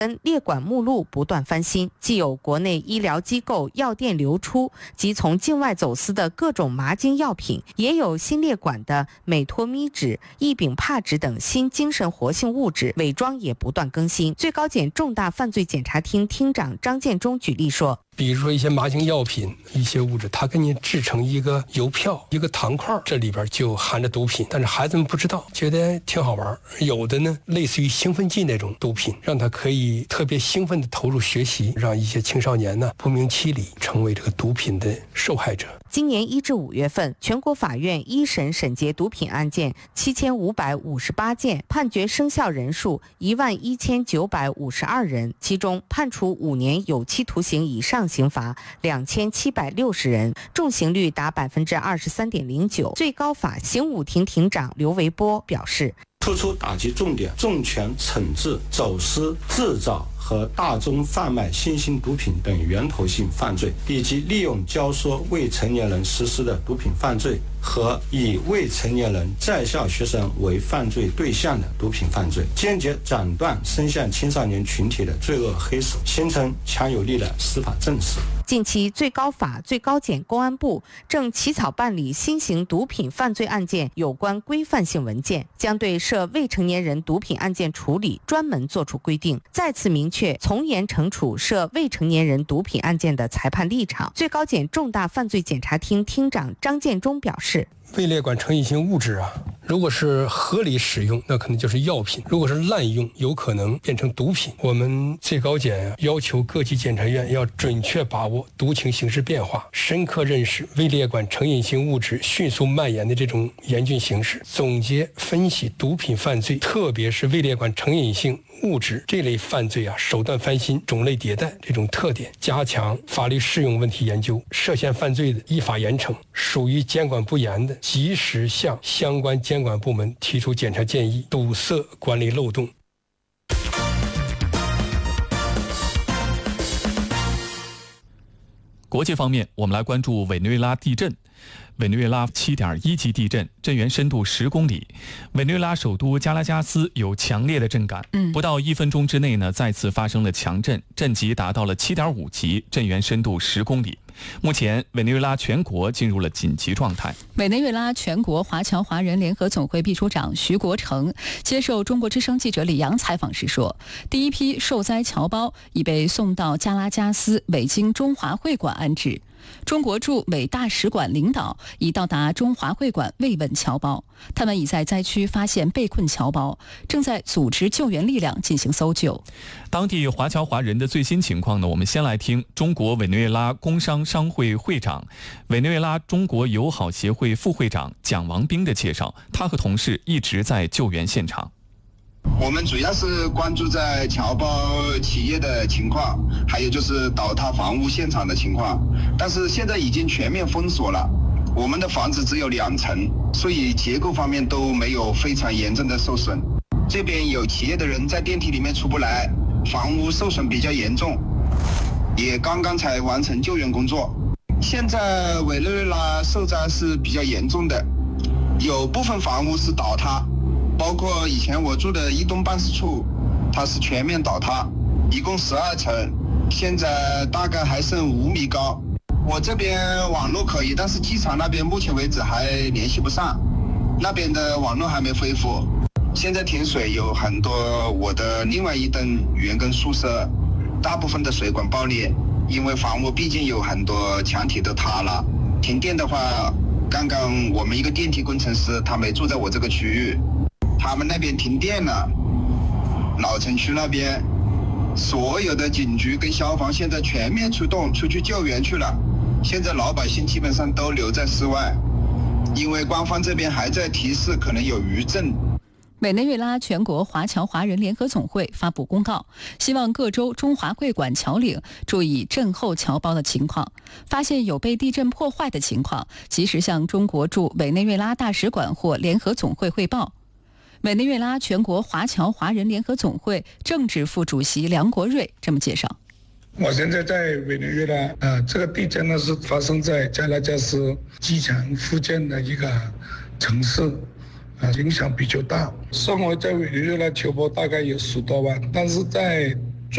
列管目录不断翻新，既有国内医疗机构药店流出及从境外走私的各种麻精药品，也有新列管的美托咪酯、异丙帕酯等新精神活性物质，伪装也不断更新。最高检重大犯罪检察厅厅长张建忠举例说， 比如说一些麻精药品，一些物质它给你制成一个邮票、一个糖块，这里边就含着毒品，但是孩子们不知道，觉得挺好玩。有的呢类似于兴奋剂那种毒品，让他可以特别兴奋地投入学习，让一些青少年呢不明其里成为这个毒品的受害者。 今年1至5月份，全国法院一审审结毒品案件7558件，判决生效人数11952人，其中判处5年有期徒刑以上刑罚2760人，重刑率达23.09%。最高法刑五庭庭长刘维波表示， 突出打击重点，重拳惩治走私、制造和大宗贩卖新型毒品等源头性犯罪，以及利用教唆未成年人实施的毒品犯罪和以未成年人在校学生为犯罪对象的毒品犯罪，坚决斩断伸向青少年群体的罪恶黑手，形成强有力的司法正势。 近期，最高法、最高检、公安部正起草办理新型毒品犯罪案件有关规范性文件，将对涉未成年人毒品案件处理专门作出规定，再次明确从严惩处涉未成年人毒品案件的裁判立场。最高检重大犯罪检察厅厅长张建忠表示， 未列管成瘾性物质啊，如果是合理使用，那可能就是药品；如果是滥用，有可能变成毒品。我们最高检要求各级检察院要准确把握毒情形势变化，深刻认识未列管成瘾性物质迅速蔓延的这种严峻形势，总结分析毒品犯罪，特别是未列管成瘾性物质这类犯罪啊，手段翻新、种类迭代这种特点，加强法律适用问题研究，涉嫌犯罪的依法严惩，属于监管不严的，及时向相关监管部门提出检查建议，堵塞管理漏洞。 国际方面，我们来关注委内瑞拉地震。委内瑞拉7.1级地震，震源深度10公里。委内瑞拉首都加拉加斯有强烈的震感，不到1分钟之内呢，再次发生了强震，震级达到了7.5级，震源深度10公里。目前，委内瑞拉全国进入了紧急状态。 委内瑞拉全国华侨华人联合总会秘书长徐国成接受中国之声记者李阳采访时说，第一批受灾侨胞已被送到加拉加斯委经中华会馆安置。中国驻委大使馆领导已到达中华会馆慰问侨胞，他们已在灾区发现被困侨胞，正在组织救援力量进行搜救。 当地华侨华人的最新情况呢，我们先来听中国委内瑞拉工商商会会长、委内瑞拉中国友好协会副会长蒋王兵的介绍，他和同事一直在救援现场。 我们主要是关注在侨胞企业的情况，还有就是倒塌房屋现场的情况，但是现在已经全面封锁了，我们的房子只有2层，所以结构方面都没有非常严重的受损。这边有企业的人在电梯里面出不来，房屋受损比较严重，也刚刚才完成救援工作。现在委内瑞拉受灾是比较严重的，有部分房屋是倒塌，包括以前我住的一栋办事处，它是全面倒塌，一共12层，现在大概还剩5米高。我这边网络可以，但是机场那边目前为止还联系不上，那边的网络还没恢复。现在停水有很多，我的另外一栋员工宿舍大部分的水管爆裂，因为房屋毕竟有很多墙体都塌了。停电的话，刚刚我们一个电梯工程师他没住在我这个区域，他们那边停电了，老城区那边所有的警局跟消防现在全面出动出去救援去了，现在老百姓基本上都留在室外，因为官方这边还在提示可能有余震。 委内瑞拉全国华侨华人联合总会发布公告，希望各州中华会馆侨领注意震后侨胞的情况，发现有被地震破坏的情况，及时向中国驻委内瑞拉大使馆或联合总会汇报。委内瑞拉全国华侨华人联合总会政治副主席梁国瑞这么介绍： 我现在在委内瑞拉，这个地震呢是发生在加拉加斯机场附近的一个城市，影响比较大。生活在委内瑞拉侨胞大概有10多万，但是在